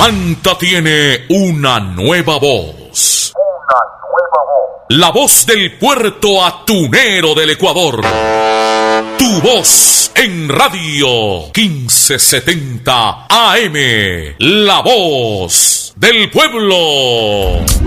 Manta tiene una nueva voz. La voz del puerto atunero del Ecuador. Tu voz en radio 1570 AM. La voz del pueblo.